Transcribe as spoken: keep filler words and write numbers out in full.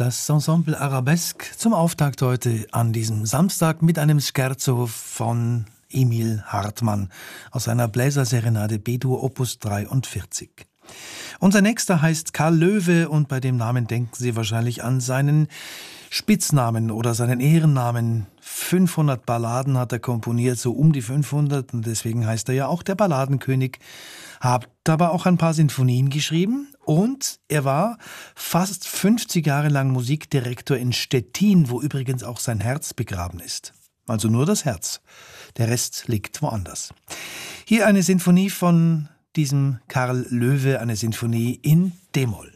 Das Ensemble Arabesque zum Auftakt heute an diesem Samstag mit einem Scherzo von Emil Hartmann aus seiner Bläserserenade B-Dur Opus dreiundvierzig. Unser nächster heißt Karl Löwe und bei dem Namen denken Sie wahrscheinlich an seinen Spitznamen oder seinen Ehrennamen. fünfhundert Balladen hat er komponiert, so um die fünfhundert, und deswegen heißt er ja auch der Balladenkönig. Hat aber auch ein paar Sinfonien geschrieben und er war fast fünfzig Jahre lang Musikdirektor in Stettin, wo übrigens auch sein Herz begraben ist. Also nur das Herz. Der Rest liegt woanders. Hier eine Sinfonie von diesem Karl Löwe, eine Sinfonie in D-Moll.